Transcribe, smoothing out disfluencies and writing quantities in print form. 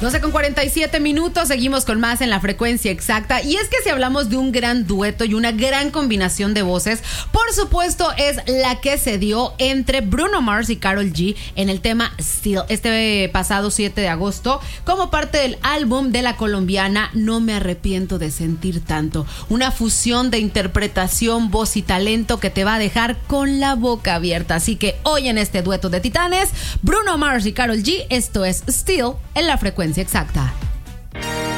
12:47, seguimos con más en la frecuencia exacta. Y es que si hablamos de un gran dueto y una gran combinación de voces, por supuesto es la que se dio entre Bruno Mars y Karol G en el tema Still, este pasado 7 de agosto, como parte del álbum de la colombiana No Me Arrepiento de Sentir Tanto. Una fusión de interpretación, voz y talento que te va a dejar con la boca abierta. Así que hoy en este dueto de titanes, Bruno Mars y Karol G, esto es Still en la frecuencia exacta.